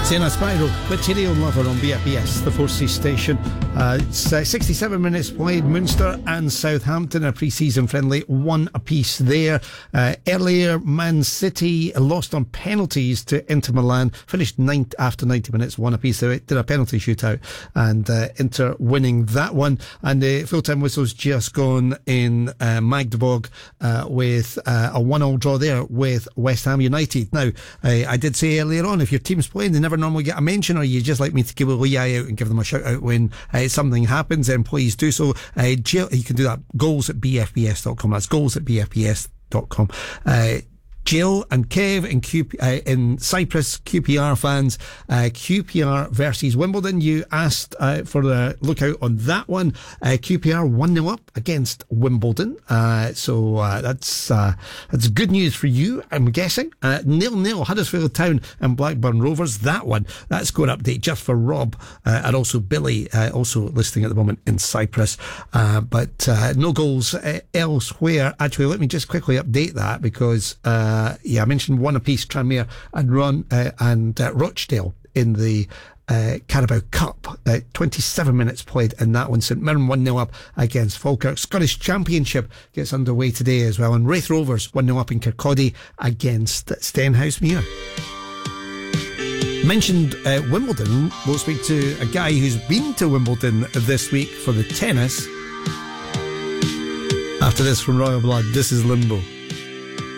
Sena Spiral, Material Lover on BFBS, the 4C station. It's 67 minutes played. Munster and Southampton, a pre-season friendly, one apiece there. Earlier, Man City lost on penalties to Inter Milan, finished after 90 minutes, one apiece. They did a penalty shootout, and Inter winning that one. And the full-time whistle's just gone in Magdeburg with a 1-1 draw there with West Ham United. Now, I did say earlier on, if your team's playing, they never normally get a mention, or you just like me to give a wee eye out and give them a shout out when something happens, then please do so. Jill, you can do that, goals@bfbs.com. That's goals@bfbs.com. Jill and Kev in Cyprus, QPR fans, QPR versus Wimbledon. You asked for the lookout on that one. QPR 1-0 up against Wimbledon. So that's good news for you, I'm guessing. 0-0 Huddersfield Town and Blackburn Rovers. That score update just for Rob and also Billy, also listening at the moment in Cyprus. But no goals elsewhere. Actually, let me just quickly update that because I mentioned one apiece, Tranmere and Rochdale in the Carabao Cup. 27 minutes played in that one. St Mirren 1-0 up against Falkirk. Scottish Championship gets underway today as well, and Raith Rovers 1-0 up in Kirkcaldy against Stenhousemuir. Mentioned Wimbledon. We'll speak to a guy who's been to Wimbledon this week for the tennis. After this from Royal Blood, this is Limbo.